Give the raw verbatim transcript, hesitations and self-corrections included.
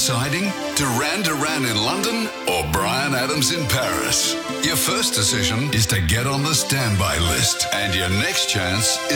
deciding Duran Duran in London or Bryan Adams in Paris? Your first decision is to get on the standby list, and your next chance